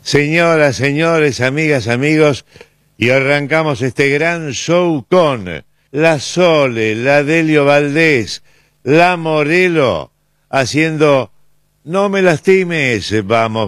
Señoras, señores, amigas, amigos, y arrancamos este gran show con la Sole, la Delio Valdés, la Morelo, haciendo No me lastimes, vamos.